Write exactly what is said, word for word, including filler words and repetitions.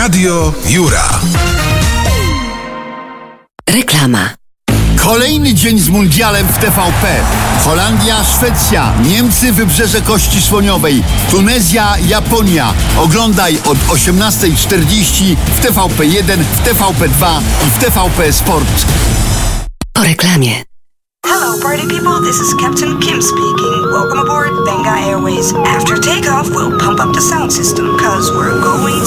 Radio Jura. Reklama. Kolejny dzień z mundialem w T V P. Holandia, Szwecja, Niemcy, Wybrzeże Kości Słoniowej, Tunezja, Japonia. Oglądaj od osiemnasta czterdzieści w T V P jeden, w T V P dwa i w T V P Sport. Po reklamie. Hello, party people. This is Captain Kim speaking. Welcome aboard Benga Airways. After takeoff, we'll pump up the sound system, cause we're going